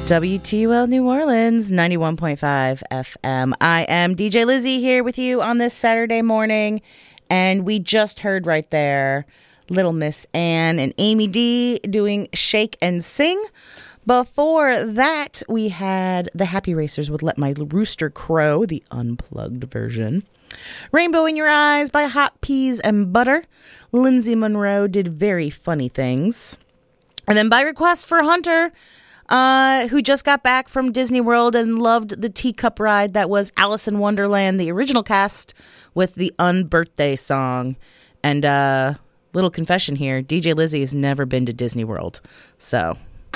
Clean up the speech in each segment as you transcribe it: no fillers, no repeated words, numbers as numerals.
WTUL New Orleans, 91.5 FM. I am DJ Lizzie here with you on this Saturday morning, and we just heard right there Little Miss Ann and Amy D doing Shake and Sing. Before that, we had the Happy Racers with Let My Rooster Crow, the unplugged version. Rainbow in Your Eyes by Hot Peas and Butter. Lindsay Monroe did Very Funny Things. And then by request for Hunter, who just got back from Disney World and loved the teacup ride that was Alice in Wonderland, the original cast, with the Unbirthday song. And little confession here, DJ Lizzie has never been to Disney World. So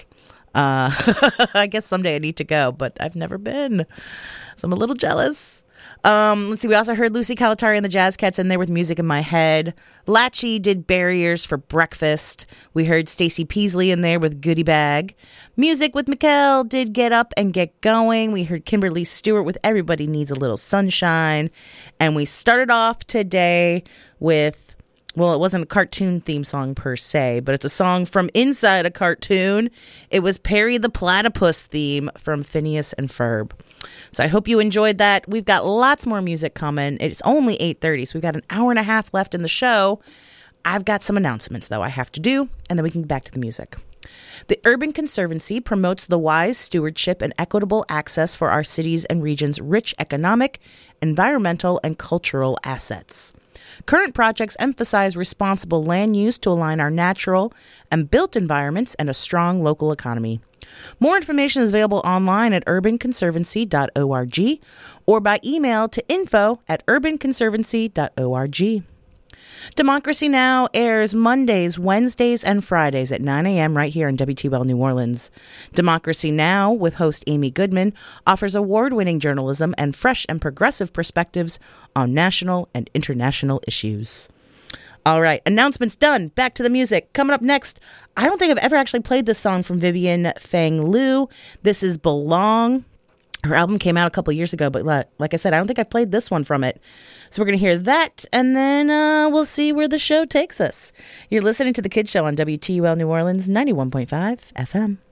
I guess someday I need to go, but I've never been. So I'm a little jealous. Let's see. We also heard Lucy Calatari and the Jazz Cats in there with Music in My Head. Latchy did Barriers for Breakfast. We heard Stacey Peasley in there with Goodie Bag. Music with Mikkel did Get Up and Get Going. We heard Kimberly Stewart with Everybody Needs a Little Sunshine. And we started off today with, well, it wasn't a cartoon theme song per se, but it's a song from inside a cartoon. It was Perry the Platypus theme from Phineas and Ferb. So I hope you enjoyed that. We've got lots more music coming. It's only 8:30, so we've got an hour and a half left in the show. I've got some announcements, though, I have to do, and then we can get back to the music. The Urban Conservancy promotes the wise stewardship and equitable access for our cities and regions' rich economic, environmental, and cultural assets. Current projects emphasize responsible land use to align our natural and built environments and a strong local economy. More information is available online at urbanconservancy.org or by email to info@urbanconservancy.org. Democracy Now! Airs Mondays, Wednesdays, and Fridays at 9 a.m. right here in WTUL New Orleans. Democracy Now! With host Amy Goodman offers award-winning journalism and fresh and progressive perspectives on national and international issues. All right, announcements done. Back to the music. Coming up next, I don't think I've ever actually played this song from Vivian Fang Liu. This is Belong. Her album came out a couple years ago, but like I said, I don't think I've played this one from it. So we're going to hear that, and then we'll see where the show takes us. You're listening to The Kid Show on WTUL New Orleans, 91.5 FM.